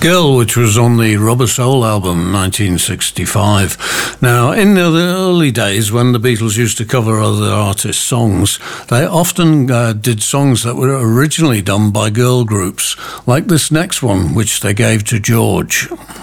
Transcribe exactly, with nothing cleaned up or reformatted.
Girl, which was on the Rubber Soul album, nineteen sixty-five. Now, in the early days when the Beatles used to cover other artists' songs, they often uh, did songs that were originally done by girl groups, like this next one, which they gave to George.